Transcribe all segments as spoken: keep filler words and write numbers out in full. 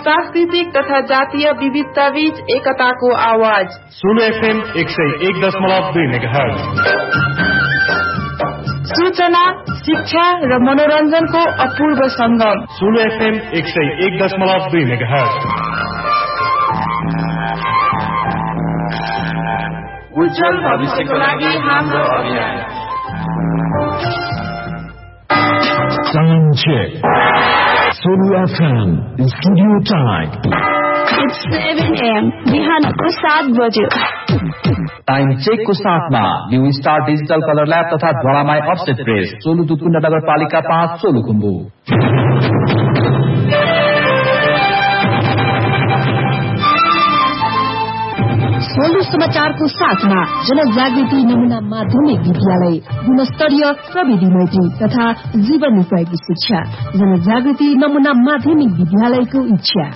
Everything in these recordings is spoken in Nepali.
सांस्कृतिक तथा जातीय विविधता बीच एकताको आवाज सोलो एफएम एक सय एक दशमलव दुई मेगाहर्ज। सूचना, शिक्षा र मनोरञ्जनको अपूर्व संगम सोलो एफएम एक सय एक दशमलव दुई मेगाहर्ज। उज्जवल भविष्यको लागि हाम्रो अभियान। Sound check. Solo F M studio time. It's seven a m बिहानको सात बज्यो। टाइम चेक को साथमा new star digital colour lab तथा ध्वलामाई अफसेट प्रेस, सोलु दुतुण्ड नगरपालिका पाँच, सोलुखुम्बु। सोलु समाचारको साथमा जनजागृति नमुना माध्यमिक विद्यालय, गुणस्तरीय प्रविधि मैत्री तथा जीवन उपयोगी शिक्षा। जनजागृति नमुना माध्यमिक विद्यालयको इच्छा।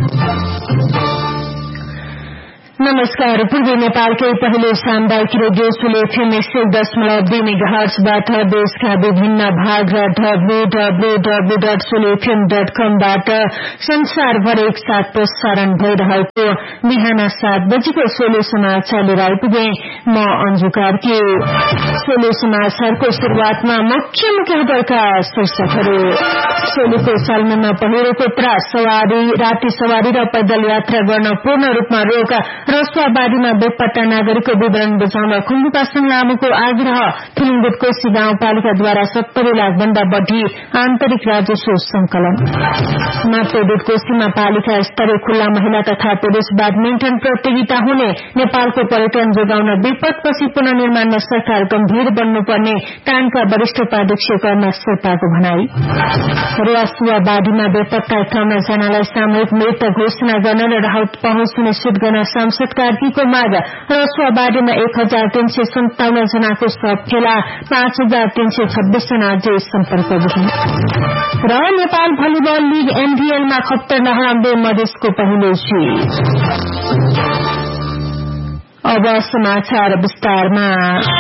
नमस्कार। पूर्वी नेपालकै पहिलो सामुदायिक रेडियो सोलो एफएम एक सय दशमलव दुई मेगाहर्जबाट देशका विभिन्न भाग र W W W dot solo FM dot कमबाट संसारभर एकसाथ प्रसारण भइरहेको बिहान सात बजेको सोलो समाचार लिएर आइपुगे। म अन्जु कार्की। सोलो समाचारको शुरूआतमा मुख्य मुख्य खबरका शीर्षकहरू। सोलुको सालमेनमा पहिरोको त्रास, सवारी राति सवारी र पैदल यात्रा गर्न पूर्ण रूपमा रोक, रसुवाबारीमा बेपत्ता नागरिकको विवरण बुझाउन खुम्बुपासन लामोको आग्रह, फिलिङगुट कोशी गाउँपालिकाद्वारा सत्तरी लाख भन्दा बढ़ी आन्तरिक राजस्व संकलन। मापेडुट कोशीमा पालिका स्तरीय खुल्ला महिला तथा पुरूष ब्याडमिन्टन प्रतियोगिता हुने, नेपालको पर्यटन जोगाउन विपदपछि पुनर्निर्माणमा सरकार गम्भीर बन्नुपर्ने कानका वरिष्ठ उपाध्यक्ष कर्मा शेर्पाको भनाई। रसुवाबारीमा बेपत्ता एकाउन्न जनालाई सामूहिक मृत घोषणा गर्न र राहत पहुँच सुनिश्चित गर्न सांसद कार्कीको माग। रसुवाबारीमा एक हजार तीन सय सन्ताउन्न जनाको शव फेला, पाँच हजार तीन सय छब्बीस जना अझै सम्पर्कविहीन। र नेपाल भलिबल लीग एनडीएलमा खप्तर नहराउँदै मधेसको पहिलो जित। अब समाचार विस्तारमा।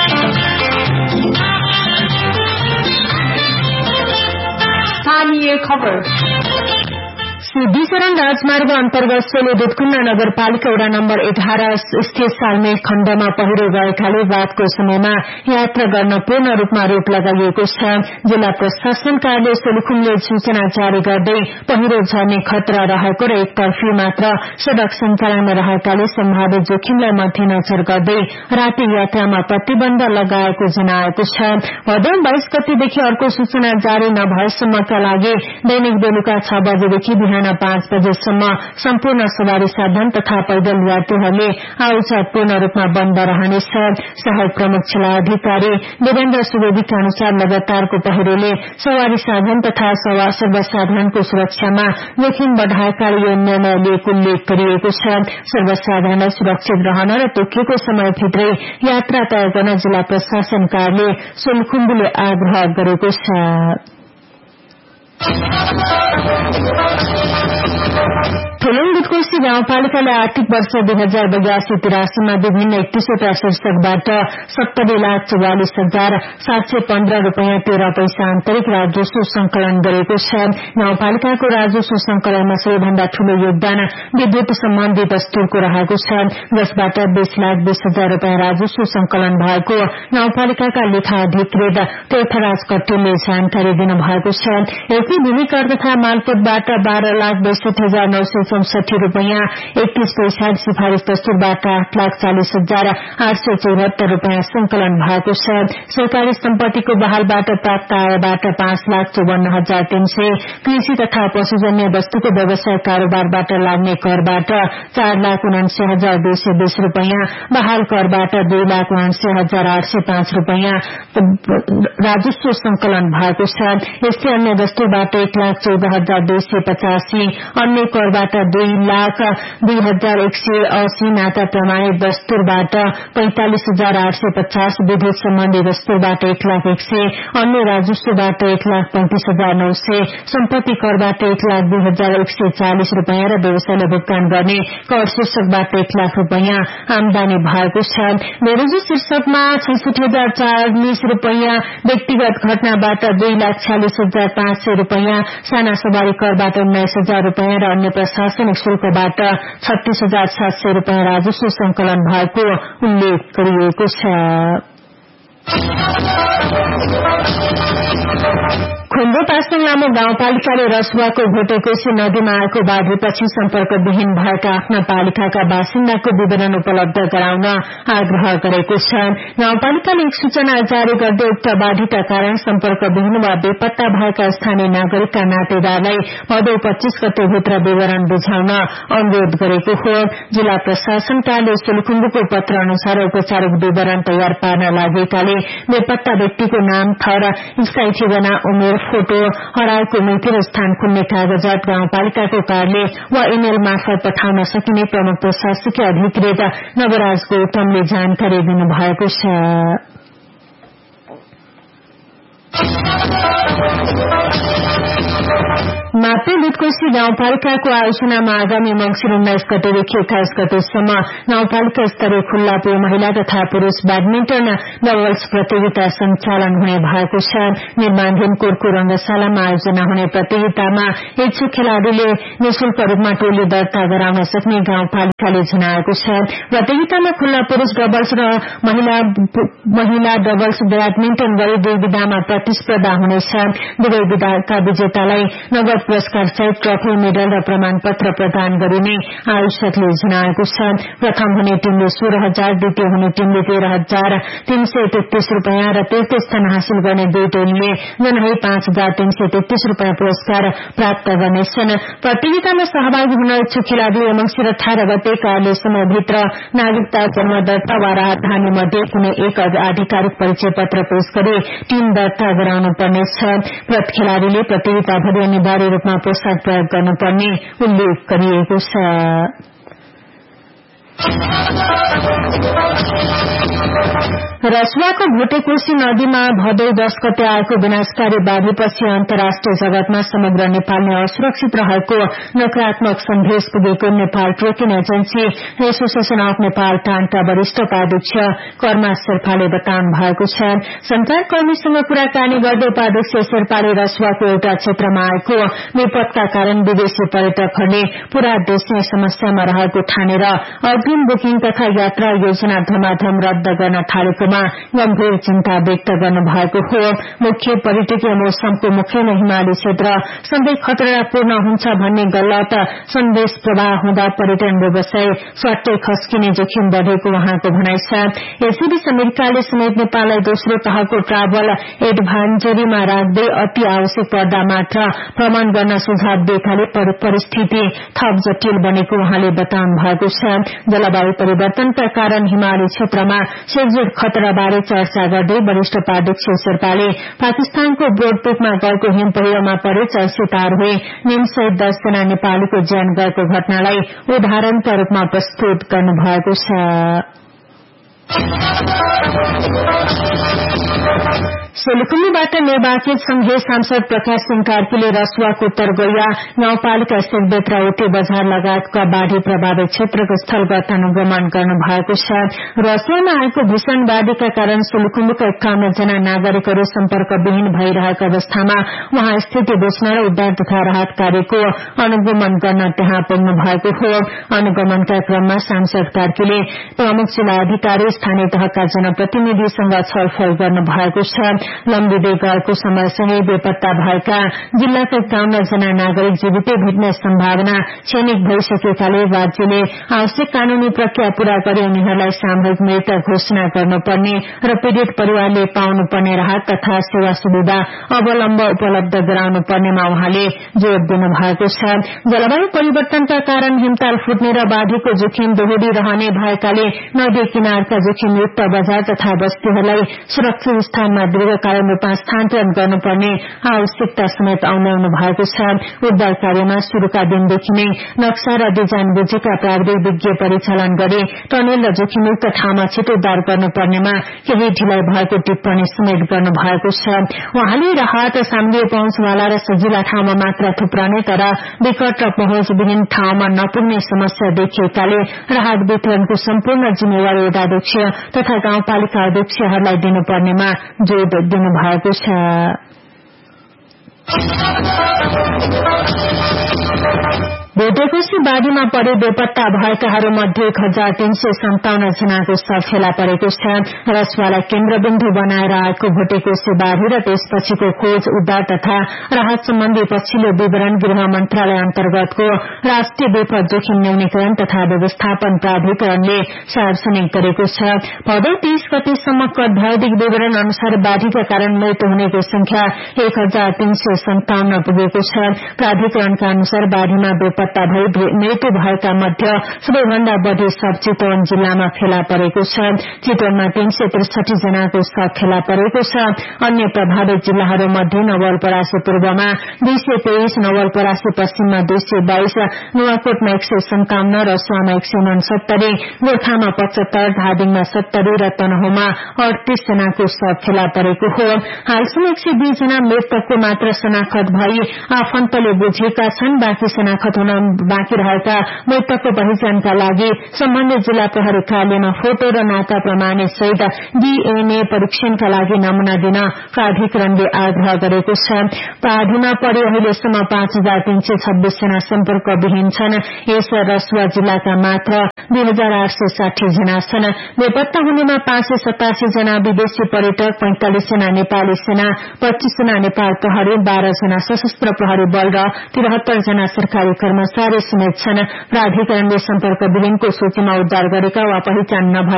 स्थानीय खबर। सिद्धिचरण राजमार्ग अन्तर्गत सोलो दुधकुण्ड नगरपालिका वडा नम्बर एघार स्थित सालमे खण्डमा पहिरो गएकाले रातको समयमा यात्रा गर्न पूर्ण रूपमा रोक लगाइएको छ। जिल्ला प्रशासन कार्यालय सोलुखुम्बुले सूचना जारी गर्दै पहिरो झर्ने खतरा रहेको र एकतर्फी मात्र सड़क सञ्चालनमा रहेकाले सम्भावित जोखिमलाई मध्यनजर गर्दै राति यात्रामा प्रतिबन्ध लगाएको जनाएको छ। भदौ बाइस गतेदेखि अर्को सूचना जारी नभएसम्मका लागि दैनिक बेलुका छ बजेदेखि बिहान पाँच बजेसम्म सम्पूर्ण सवारी साधन तथा पैदल यात्रीहरूले आउजात पूर्ण रूपमा बन्द रहनेछ। सहायक प्रमुख जिल्ला अधिकारी वीरेन्द्र सुवेदीका अनुसार लगातारको पहिरोले सवारी साधन तथा सर्वसाधारणको सुरक्षामा जोखिम बढ़ाएकाले यो निर्णय लिएको उल्लेख गरिएको छ। सर्वसाधारणलाई सुरक्षित रहन र तोकिएको समयभित्रै यात्रा तय गर्न जिल्ला प्रशासन कार्यालय सोलुखुम्बुले आग्रह गरेको छ। फिलिङगुट कोशी गाउँपालिकाले आर्थिक वर्ष दुई हजार बयासी तिरासीमा विभिन्न एकतीसवटा शीर्षकबाट सत्तरी लाख चौवालिस हजार सात सय पन्ध्र रूपियाँ तेह्र पैसा आन्तरिक राजस्व संकलन गरेको छ। गाउँपालिकाको राजस्व संकलनमा सबैभन्दा ठूलो योगदान विद्युत सम्बन्धी दस्तुरको रहेको छ, जसबाट बीस लाख बीस हजार रूपियाँ राजस्व संकलन भएको गाउँपालिकाका लेखा अधिकृत तीर्थराज कट्टीले जानकारी दिनुभएको छ। यसै भूमि कर तथा मालपोतबाट बाह्र लाख बैसठी हजार नौ सय चौसठी रूपियाँ एकतीस पैसा, सिफारिश दस्तुरबाट आठ लाख चालिस हजार आठ सय चौहत्तर रूपियाँ संकलन भएको छ। सरकारी सम्पत्तिको बहालबाट प्राप्त आयबाट पाँच लाख चौवन्न हजार तीन सय, कृषि तथा पशुजन्य वस्तुको व्यवसाय कारोबारबाट लाग्ने करबाट चार लाख उनासी हजार दुई सय बीस रूपियाँ, बहाल करबाट दुई लाख उनासी हजार आठ सय पाँच रूपियाँ राजस्व संकलन भएको छ। यस्तै अन्य दस्तुरबाट एक लाख चौध हजार दुई सय पचासी, अन्य करबाट दुई लाख दुई हजार एक सय अस्सी, नाता प्रमाणित दस्तुरबाट पैंतालिस हजार आठ सय पचास, विद्युत सम्बन्धी दस्तुरबाट एक लाख एक सय, अन्य राजस्वबाट एक लाख पैंतिस हजार नौ सय, सम्पत्ति करबाट एक लाख दुई हजार एक सय चालिस रूपियाँ र व्यवसायले भुक्तान गर्ने कर शीर्षकबाट एक लाख रूपियाँ आमदानी भएको छ। बेरोजी शीर्षकमा छैसठी हजार चालिस रूपियाँ, व्यक्तिगत घटनाबाट दुई लाख छ्यालिस हजार पाँच सय रूपियाँ, साना सवारी करबाट उन्नाइस हजार रूपियाँ र अन्य प्रशासन प्रशासनिक शुल्कबाट छत्तीस हजार सात सय रूपियाँ राजस्व संकलन भएको उल्लेख गरिएको छ। खुम्बु पासङ लामो गाउँपालिकाले रसुवाको भोटेकोशी नदीमा आएको बाढीपछि सम्पर्कविहीन भएका आफ्ना पालिकाका बासिन्दाको विवरण उपलब्ध गराउन आग्रह गरेको छ। गाउँपालिकाले एक सूचना जारी गर्दै उक्त बाढीका कारण सम्पर्कविहीन वा बेपत्ता भएका स्थानीय नागरिकका नातेदारलाई भदौ पच्चीस गते भित्र विवरण बुझाउन अनुरोध गरेको हो। जिल्ला प्रशासन कार्यालय सोलुखुम्बुको पत्र अनुसार औपचारिक विवरण तयार पार्न लागेकाले बेपत्ता व्यक्तिको नाम, थर, स्थायी ठेगाना, उमेर, फोटो, हराएको मिति र स्थान खुल्ने कागजात गाउँपालिकाको कार्यालय वा इमेल मार्फत पठाउन सकिने प्रमुख प्रशासकीय अधिकृत नवराज गौतमले जानकारी दिनुभएको छ। मापे लुटकोशी गाउँपालिकाको आयोजनामा आगामी मंसिर उन्नाइस गतेदेखि एक्काइस गतेसम्म गाउँपालिका स्तरीय खुल्ला महिला तथा पुरूष ब्याडमिन्टन डबल्स प्रतियोगिता सञ्चालन हुने भएको छ। निर्माणधीन कोरको रंगशालामा आयोजना हुने प्रतियोगितामा इच्छुक खेलाड़ीले निशुल्क रूपमा टोली दर्ता गराउन सक्ने गाउँपालिकाले जनाएको छ। प्रतियोगितामा खुल्ला पुरूष डबल्स र महिला महिला डबल्स ब्याडमिन्टन गरी दुई विधामा प्रतिस्पर्धा हुनेछ। दुवै विधाका विजेतालाई नगद पुरस्कार सहित ट्रफी, मेडल र प्रमाणपत्र प्रदान गरिने आयोजकले जनाएको छ। प्रथम हुने टीमले सोह्र हजार, द्वितीय हुने टीमले तेह्र हजार तीन सय तेत्तीस रूपियाँ र तृतीय स्थान हासिल गर्ने दुई टोलीले जनै पाँच हजार तीन सय तेत्तीस रूपियाँ पुरस्कार प्राप्त गर्नेछन्। प्रतियोगितामा सहभागी हुन इच्छुक खेलाड़ी मंसिर अठार गते कार्य समयभित्र नागरिकता, जन्म दर्ता वा राजधानी मध्ये कुनै एक आधिकारिक परिचय पत्र पेश गरी टीम दर्ता गराउनु पर्नेछ। प्रति खेलाड़ीले प्रतियोगिताभरि अनिवार्य रूपमा पोशाक प्रयोग गर्नुपर्ने उल्लेख गरिएको छ। रसुवाको भोटेकोशी नदीमा भदौ दश गते आएको विनाशकारी बाढीपछि अन्तर्राष्ट्रिय जगतमा समग्र नेपाल नै असुरक्षित रहेको नकारात्मक सन्देश पुगेको Nepal trekking agency association of Nepal टाङका वरिष्ठ उपाध्यक्ष कर्मा शेर्पाले बताउनु भएको छ। संचारकर्मीसँग कुराकानी गर्दै उपाध्यक्ष शेर्पाले रसुवाको एउटा क्षेत्रमा आएको विपदका कारण विदेशी पर्यटकहरूले पूरा देशमै समस्यामा रहेको ठानेर अग्रिम बुकिङ तथा यात्रा योजना धमाधम रद्द गर्न थालेकोमा गम्भीर चिन्ता व्यक्त गर्नु भएको हो। मुख्य पर्यटकीय मौसमको मुख्य हिमाली क्षेत्र सधैँ खतरापूर्ण हुन्छ भन्ने गलत सन्देश प्रवाह हुँदा पर्यटन व्यवसाय स्वाटै खस्किने जोखिम बढ़ेको उहाँको भनाइ छ। यसैबीच अमेरिकाले समेत नेपाललाई दोस्रो तहको ट्राभल एडभान्जरीमा राख्दै अति आवश्यक पर्दा मात्र भ्रमण गर्न सुझाव दिएकाले परिस्थिति थप जटिल बनेको उहाँले बताउनु भएको छ। जलवायु परिवर्तनका कारण हिमाली क्षेत्रमा सिर्जित खतराबारे चर्चा गर्दै वरिष्ठ उपाध्यक्ष शेर्पाले पाकिस्तानको ब्रोडपेकमा गएको हिम पहिरोमा परे चर्चित आरोही निमसहित दस जना नेपालीको ज्यान गएको घटनालाई उदाहरणका रूपमा प्रस्तुत गर्नुभएको छ। सोलुखुम्बुबाट निर्वाचित संघीय सांसद प्रकाश सिंह कार्कीले रसुवाको उत्तर गैया गाउँपालिका स्थित बेत्रा ओटे बजार लगायतका बाढ़ी प्रभावित क्षेत्रको स्थलगत अनुगमन गर्नु भएको छ। रसुवामा आएको भीषण बाढ़ीका कारण सोलुखुम्बुका एकाउन्न जना नागरिकहरू सम्पर्कविहीन भइरहेको अवस्थामा उहाँ स्थिति बुझ्न र उद्धार तथा राहत कार्यको अनुगमन गर्न त्यहाँ पुग्नु भएको हो। अनुगमनका क्रममा सांसद कार्कीले प्रमुख जिल्ला अधिकारी, स्थानीय तहका जनप्रतिनिधिसँग छलफल गर्नु भएको छ। लम्बिँदै गएको समयसँगै बेपत्ता भएका जिल्लाका एकाउन्न जना नागरिक जीवितै भेट्ने सम्भावना क्षणिक भइसकेकाले राज्यले आवश्यक कानूनी प्रक्रिया पूरा गरी उनीहरूलाई सामूहिक मृत घोषणा गर्नुपर्ने र पीड़ित परिवारले पाउनुपर्ने राहत तथा सेवा सुविधा अवलम्ब उपलब्ध गराउनु पर्नेमा उहाँले जोड़ दिनु भएको छ। जलवायु परिवर्तनका कारण हिमताल फुट्ने र बाढ़ीको जोखिम दोहोरी रहने भएकाले नदी किनारका जोखिमयुक्त बजार तथा बस्तीहरूलाई सुरक्षित स्थानमा दीर्घकालीन रूपमा स्थानान्तरण गर्नुपर्ने आवश्यकता समेत औल्याउनु भएको छ। उद्धार कार्यमा शुरूका दिनदेखि नै नक्सा र डिजाइन बुझेका प्राविधिक विज्ञ परिचालन गरी टनेल र जोखिमयुक्त ठाउँमा छिटो उद्धार गर्नुपर्नेमा केही ढिलाइ भएको टिप्पणी समेत गर्नु भएको छ। उहाँले राहत सामग्री पहुँचवाला र सजिला ठाउँमा मात्र थुप्राउने तर विकट र पहुँचविहीन ठाउँमा नपुग्ने समस्या देखिएकाले राहत वितरणको सम्पूर्ण जिम्मेवारी वडाध्यक्ष तथा गाउँपालिका अध्यक्षहरूलाई दिनुपर्नेमा जोड़ दिनु भएको छ। भोटेकोशी राष्ट्रिय बाढ़ीमा परे बेपत्ता भएकाहरू मध्ये एक हजार तीन सय सन्ताउन्न जनाको शव फेला परेको छ। रसुवालाई केन्द्रबिन्दु बनाएर आएको भोटेकोसे बाढ़ी र त्यसपछिको खोज उद्धार तथा राहत सम्बन्धी पछिल्लो विवरण गृह मन्त्रालय अन्तर्गतको राष्ट्रिय विपद जोखिम न्यूनीकरण तथा व्यवस्थापन प्राधिकरणले सार्वजनिक गरेको छ। भदौ तीस गतेसम्मको अध्यावधिक विवरण अनुसार बाढ़ीका कारण मृत्यु हुनेको संख्या एक हजार तीन सय सन्ताउन्न पुगेको छ। प्राधिकरणका अनुसार बाढ़ीमा बेपत्ता भई मृत्यु भएका मध्ये सबैभन्दा बढ़ी शव चितवन जिल्लामा फेला परेको छ। चितवनमा तीन सय त्रिसठी जनाको शव फेला परेको छ। अन्य प्रभावित जिल्लाहरू मध्ये नवलपरासी पूर्वमा दुई सय तेइस, नवलपरासी पश्चिममा दुई सय बाइस, नुवाकोटमा एक सय सन्ताउन्न, रसुवामा एक सय उनसत्तरी, गोर्खामा पचहत्तर, धादिङमा सत्तरी र तनहुमा अडतीस जनाको शव फेला परेको हो। हालसम्म एक सय बीस जना मृतकको मात्र शनाखत भई आफन्तले बुझेका छन्। बाँकी शनाखत हुन बाँकी रहेका मृतकको पहिचानका लागि सम्बन्धित जिल्ला प्रहरी कार्यालयमा फोटो र नाता प्रमाणित सहित डीएनए परीक्षणका लागि नमूना दिन प्राधिकरणले आग्रह गरेको छ। बाढ़ीमा परे अहिलेसम्म पाँच हजार तीन सय छब्बीस जना सम्पर्कविहीन छन्। यस रसुवा जिल्लाका मात्र दुई हजार आठ सय साठी जना छन्। बेपत्ता हुनेमा पाँच सय सतासी जना विदेशी पर्यटक, पैंतालिस जना नेपाली सेना, पच्चीस जना नेपाल प्रहरी, बाह्र जना सशस्त्र प्रहरी बल र तिहत्तर जना सरकारी कर्मचारी समेत छन्। प्राधिकरणले सम्पर्कविहीनको सूचीमा उद्धार गरेका वा पहिचान नभए